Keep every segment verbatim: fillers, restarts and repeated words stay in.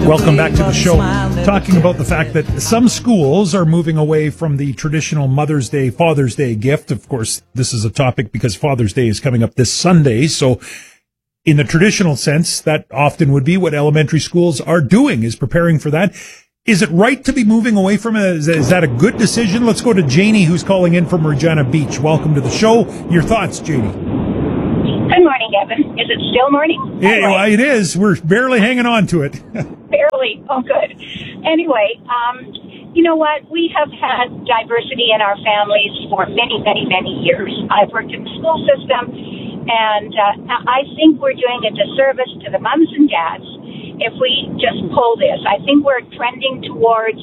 Welcome back to the show. Talking about the fact that some schools are moving away from the traditional Mother's Day, Father's Day gift. Of course, this is a topic because Father's Day is coming up this Sunday. So in the traditional sense, that often would be what elementary schools are doing, is preparing for that. Is it right to be moving away from it? Is, is that a good decision? Let's go to Janie, who's calling in from Regina Beach. Welcome to the show. Your thoughts, Janie? Good morning, Evan. Is it still morning? Yeah, anyway. Well, it is. We're barely hanging on to it. Barely. Oh, good. Anyway, um, you know what? We have had diversity in our families for many, many, many years. I've worked in the school system, and uh, I think we're doing a disservice to the moms and dads if we just pull this. I think we're trending towards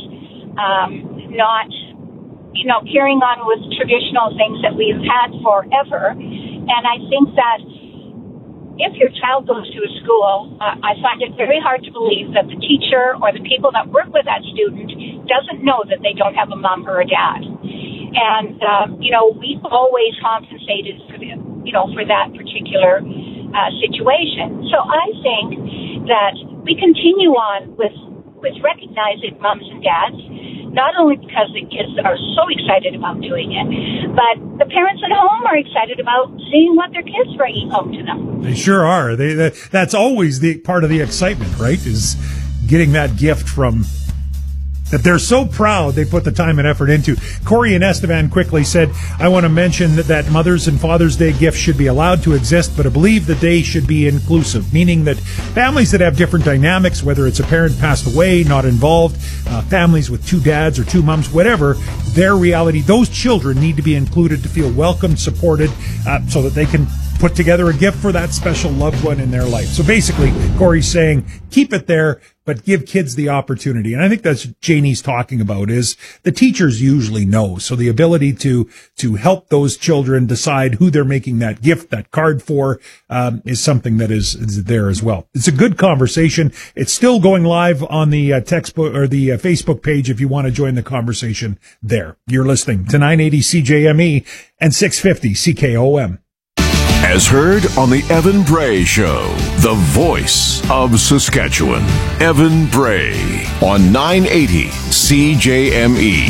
um, not, you know, carrying on with traditional things that we've had forever. And I think that if your child goes to a school, uh, I find it very hard to believe that the teacher or the people that work with that student doesn't know that they don't have a mom or a dad. And, um, you know, we've always compensated for the, you know, for that particular uh, situation. So I think that we continue on with, with recognizing moms and dads, not only because the kids are so excited about doing it, but the parents at home are excited about seeing what their kids bringing home to them. They sure are. They, that, that's always the part of the excitement, right? Is getting that gift from that they're so proud they put the time and effort into. Corey and Estevan quickly said, I want to mention that, that Mother's and Father's Day gifts should be allowed to exist, but I believe the day should be inclusive, meaning that families that have different dynamics, whether it's a parent passed away, not involved, uh, families with two dads or two moms, whatever, their reality, those children need to be included to feel welcomed, supported, uh, so that they can put together a gift for that special loved one in their life. So basically, Corey's saying, keep it there, but give kids the opportunity. And I think that's what Janie's talking about, is the teachers usually know. So the ability to, to help those children decide who they're making that gift, that card for, um, is something that is, is there as well. It's a good conversation. It's still going live on the uh, textbook or the uh, Facebook page if you want to join the conversation there. You're listening to nine eighty C J M E and six fifty C K O M. As heard on the Evan Bray Show, the voice of Saskatchewan. Evan Bray on nine eighty C J M E.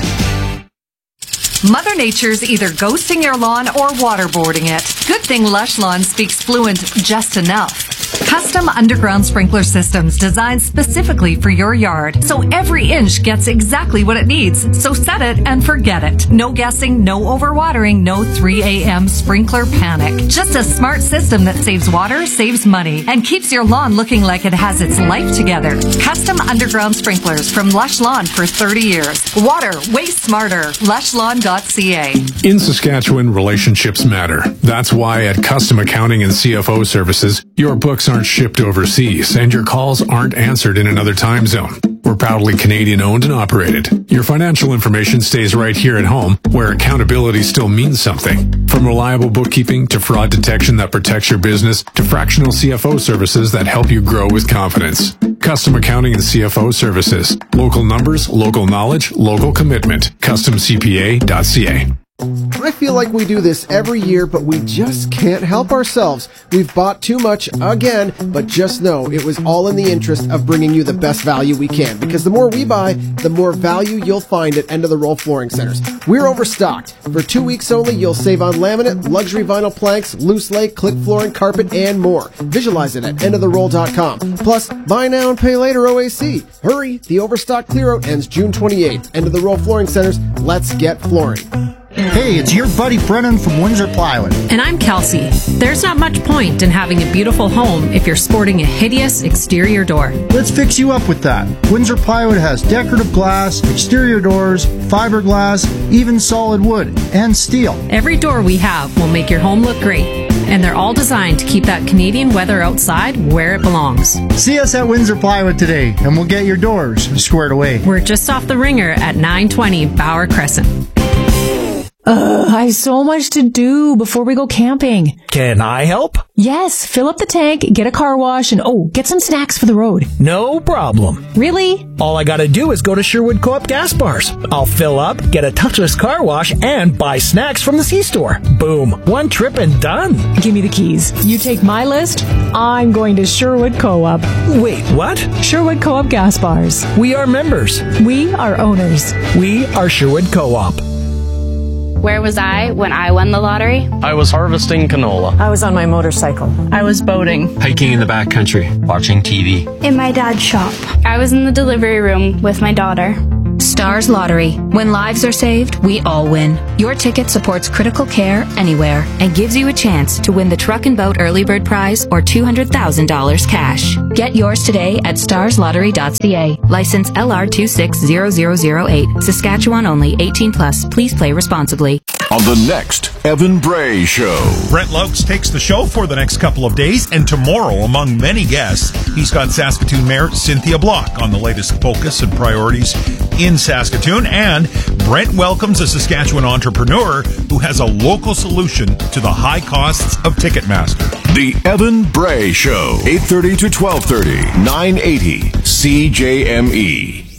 Mother Nature's either ghosting your lawn or waterboarding it. Good thing Lush Lawn speaks fluent just enough. Custom underground sprinkler systems designed specifically for your yard, so every inch gets exactly what it needs. So set it and forget it. No guessing, no overwatering, no three a.m. sprinkler panic. Just a smart system that saves water, saves money, and keeps your lawn looking like it has its life together. Custom underground sprinklers from Lush Lawn for thirty years. Water, way smarter. lush lawn dot c a. In Saskatchewan, relationships matter. That's why at Custom Accounting and C F O Services, your books aren't shipped overseas and your calls aren't answered in another time zone. We're proudly Canadian owned and operated. Your financial information stays right here at home, where accountability still means something. From reliable bookkeeping to fraud detection that protects your business to fractional C F O services that help you grow with confidence. Custom Accounting and C F O Services. Local numbers, local knowledge, local commitment. custom c p a dot c a. I feel like we do this every year, but we just can't help ourselves. We've bought too much again, but just know it was all in the interest of bringing you the best value we can, because the more we buy, the more value you'll find at End of the Roll Flooring Centers. We're overstocked. For two weeks only, you'll save on laminate, luxury vinyl planks, loose lay, click flooring, carpet, and more. Visualize it at end of the roll dot com. Plus, buy now and pay later O A C. Hurry, the overstock clear-out ends June twenty-eighth. End of the Roll Flooring Centers, let's get flooring. Hey, it's your buddy Brennan from Windsor Plywood. And I'm Kelsey. There's not much point in having a beautiful home if you're sporting a hideous exterior door. Let's fix you up with that. Windsor Plywood has decorative glass, exterior doors, fiberglass, even solid wood, and steel. Every door we have will make your home look great. And they're all designed to keep that Canadian weather outside where it belongs. See us at Windsor Plywood today, and we'll get your doors squared away. We're just off the ringer at nine twenty Bauer Crescent. Ugh, I have so much to do before we go camping. Can I help? Yes, fill up the tank, get a car wash, and oh, get some snacks for the road. No problem. Really? All I gotta do is go to Sherwood Co-op gas bars. I'll fill up, get a touchless car wash, and buy snacks from the C-store. Boom. One trip and done. Give me the keys. You take my list, I'm going to Sherwood Co-op. Wait, what? Sherwood Co-op gas bars. We are members. We are owners. We are Sherwood Co-op. Where was I when I won the lottery? I was harvesting canola. I was on my motorcycle. I was boating. Hiking in the backcountry. Watching T V. In my dad's shop. I was in the delivery room with my daughter. Stars Lottery. When lives are saved, we all win. Your ticket supports critical care anywhere and gives you a chance to win the Truck and Boat Early Bird Prize or two hundred thousand dollars cash. Get yours today at stars lottery dot c a. License L R two six zero zero zero eight. Saskatchewan only. eighteen plus. Please play responsibly. On the next Evan Bray Show. Brent Laux takes the show for the next couple of days, and tomorrow, among many guests, he's got Saskatoon Mayor Cynthia Block on the latest focus and priorities in Saskatoon. And Brent welcomes a Saskatchewan entrepreneur who has a local solution to the high costs of Ticketmaster. The Evan Bray Show, eight thirty to twelve thirty, nine eighty C J M E.